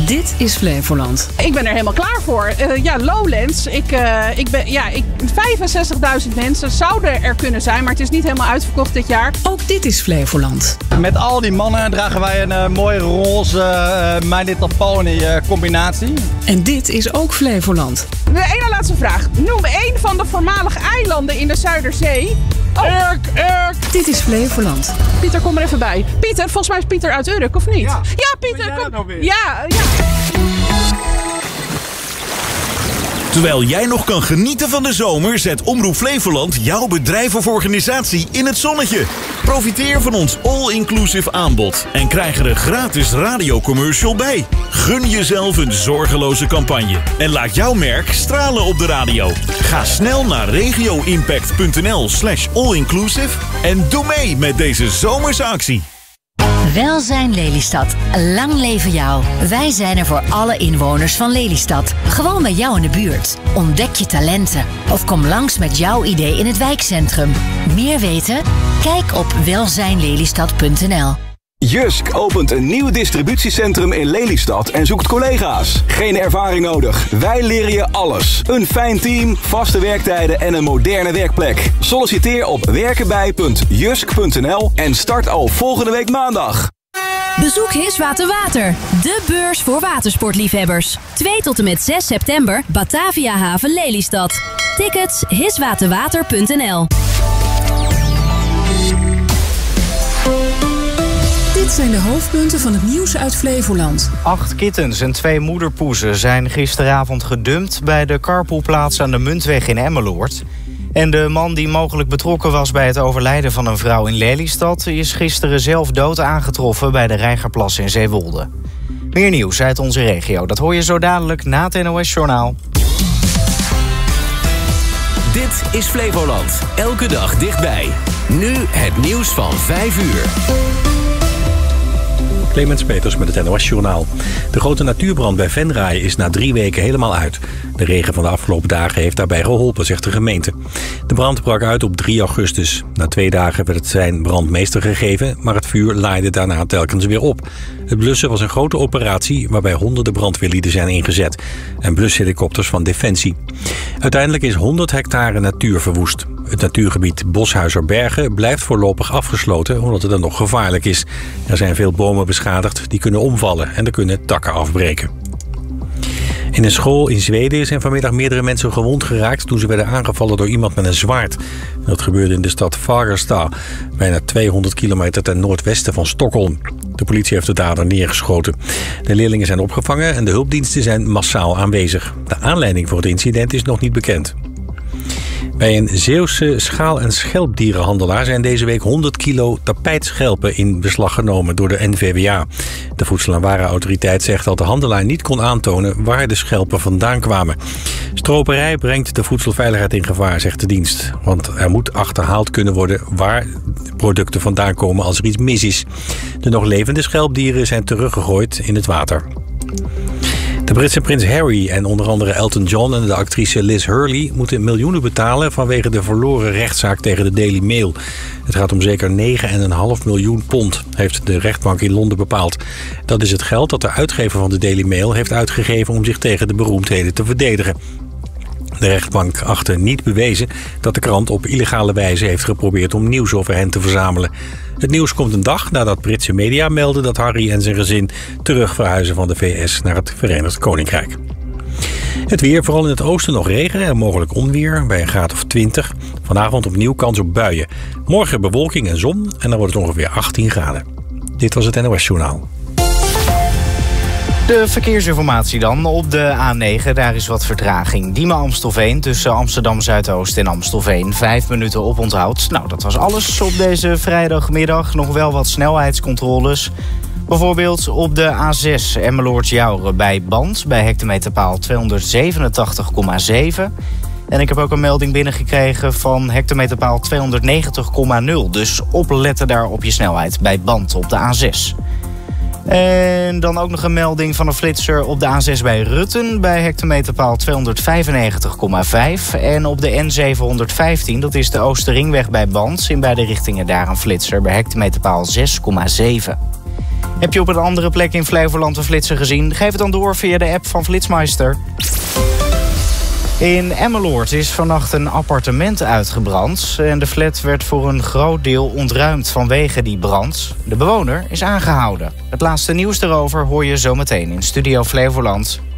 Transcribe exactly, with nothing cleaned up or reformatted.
Dit is Flevoland. Ik ben er helemaal klaar voor. Uh, ja, Lowlands. Ik, uh, ik ben, ja, ik, vijfenzestigduizend mensen zouden er kunnen zijn, maar het is niet helemaal uitverkocht dit jaar. Ook dit is Flevoland. Met al die mannen dragen wij een uh, mooie roze uh, My Little Pony uh, combinatie. En dit is ook Flevoland. De ene laatste vraag. Noem één van de voormalige eilanden in de Zuiderzee. Oh. Urk, Urk. Dit is Flevoland. Pieter, kom er even bij. Pieter, volgens mij is Pieter uit Urk, of niet? Ja, ja Pieter, kom. Nou weer? Ja, ja. Terwijl jij nog kan genieten van de zomer, zet Omroep Flevoland jouw bedrijf of organisatie in het zonnetje. Profiteer van ons all-inclusive aanbod en krijg er een gratis radiocommercial bij. Gun jezelf een zorgeloze campagne en laat jouw merk stralen op de radio. Ga snel naar regioimpact.nl slash allinclusive en doe mee met deze zomerse actie. Welzijn Lelystad. Lang leven jou. Wij zijn er voor alle inwoners van Lelystad. Gewoon bij jou in de buurt. Ontdek je talenten. Of kom langs met jouw idee in het wijkcentrum. Meer weten? Kijk op welzijn lelystad punt n l. Jysk opent een nieuw distributiecentrum in Lelystad en zoekt collega's. Geen ervaring nodig. Wij leren je alles. Een fijn team, vaste werktijden en een moderne werkplek. Solliciteer op werkenbij punt jysk punt n l en start al volgende week maandag. Bezoek Hiswater Water, de beurs voor watersportliefhebbers. twee tot en met zes september, Batavia Haven Lelystad. Tickets hiswaterwater punt n l. Dit zijn de hoofdpunten van het nieuws uit Flevoland. Acht kittens en twee moederpoezen zijn gisteravond gedumpt bij de carpoolplaats aan de Muntweg in Emmeloord. En de man die mogelijk betrokken was bij het overlijden van een vrouw in Lelystad is gisteren zelf dood aangetroffen bij de Reigerplas in Zeewolde. Meer nieuws uit onze regio, dat hoor je zo dadelijk na het N O S-journaal. Dit is Flevoland, elke dag dichtbij. Nu het nieuws van vijf uur. Clemens Peters met het N O S-journaal. De grote natuurbrand bij Venray is na drie weken helemaal uit. De regen van de afgelopen dagen heeft daarbij geholpen, zegt de gemeente. De brand brak uit op drie augustus. Na twee dagen werd het zijn brandmeester gegeven, maar het vuur laaide daarna telkens weer op. Het blussen was een grote operatie waarbij honderden brandweerlieden zijn ingezet. En blushelikopters van Defensie. Uiteindelijk is honderd hectare natuur verwoest. Het natuurgebied Boshuizerbergen blijft voorlopig afgesloten omdat het er nog gevaarlijk is. Er zijn veel bomen beschadigd die kunnen omvallen en er kunnen takken afbreken. In een school in Zweden zijn vanmiddag meerdere mensen gewond geraakt toen ze werden aangevallen door iemand met een zwaard. Dat gebeurde in de stad Fagersta, bijna tweehonderd kilometer ten noordwesten van Stockholm. De politie heeft de dader neergeschoten. De leerlingen zijn opgevangen en de hulpdiensten zijn massaal aanwezig. De aanleiding voor het incident is nog niet bekend. Bij een Zeeuwse schaal- en schelpdierenhandelaar zijn deze week honderd kilo tapijtschelpen in beslag genomen door de N V W A. De Voedsel- en Warenautoriteit zegt dat de handelaar niet kon aantonen waar de schelpen vandaan kwamen. Stroperij brengt de voedselveiligheid in gevaar, zegt de dienst. Want er moet achterhaald kunnen worden waar producten vandaan komen als er iets mis is. De nog levende schelpdieren zijn teruggegooid in het water. De Britse prins Harry en onder andere Elton John en de actrice Liz Hurley moeten miljoenen betalen vanwege de verloren rechtszaak tegen de Daily Mail. Het gaat om zeker negen komma vijf miljoen pond, heeft de rechtbank in Londen bepaald. Dat is het geld dat de uitgever van de Daily Mail heeft uitgegeven om zich tegen de beroemdheden te verdedigen. De rechtbank achtte niet bewezen dat de krant op illegale wijze heeft geprobeerd om nieuws over hen te verzamelen. Het nieuws komt een dag nadat Britse media melden dat Harry en zijn gezin terug verhuizen van de V S naar het Verenigd Koninkrijk. Het weer, vooral in het oosten nog regen en mogelijk onweer bij een graad of twintig. Vanavond opnieuw kans op buien. Morgen bewolking en zon en dan wordt het ongeveer achttien graden. Dit was het N O S-journaal. De verkeersinformatie dan. Op de A negen, daar is wat vertraging. Diemen-Amstelveen tussen Amsterdam-Zuidoost en Amstelveen. Vijf minuten op onthoud. Nou, dat was alles op deze vrijdagmiddag. Nog wel wat snelheidscontroles. Bijvoorbeeld op de A zes Emmeloord-Jouren bij Band, bij hectometerpaal tweehonderdzevenentachtig komma zeven. En ik heb ook een melding binnengekregen van hectometerpaal tweehonderdnegentig komma nul. Dus opletten daar op je snelheid bij Band op de A zes. En dan ook nog een melding van een flitser op de A zes bij Rutten, bij hectometerpaal tweehonderdvijfennegentig komma vijf. En op de N zevenhonderdvijftien, dat is de Oosterringweg bij Band, in beide richtingen daar een flitser bij hectometerpaal zes komma zeven. Heb je op een andere plek in Flevoland een flitser gezien? Geef het dan door via de app van Flitsmeister. In Emmeloord is vannacht een appartement uitgebrand en de flat werd voor een groot deel ontruimd vanwege die brand. De bewoner is aangehouden. Het laatste nieuws daarover hoor je zometeen in Studio Flevoland.